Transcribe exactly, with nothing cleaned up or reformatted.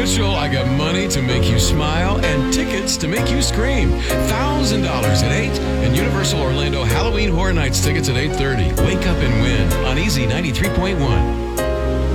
special. I got money to make you smile and tickets to make you scream. one thousand dollars at eight and Universal Orlando Halloween Horror Nights tickets at eight thirty. Wake up and win on Easy ninety-three point one.